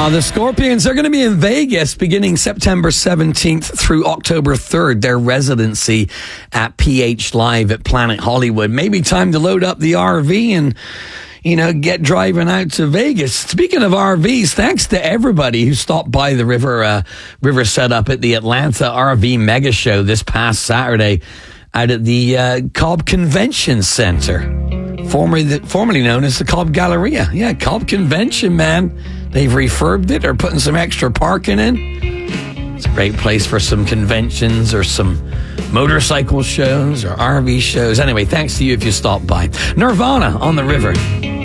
The Scorpions are going to be in Vegas beginning September 17th through October 3rd. Their residency at PH Live at Planet Hollywood. Maybe time to load up the RV and, get driving out to Vegas. Speaking of RVs, thanks to everybody who stopped by the river setup at the Atlanta RV Mega Show this past Saturday out at the Cobb Convention Center, formerly known as the Cobb Galleria. Yeah, Cobb Convention, man. They've refurbed it or putting some extra parking in. It's a great place for some conventions or some motorcycle shows or RV shows. Anyway, thanks to you if you stopped by. Nirvana on the river.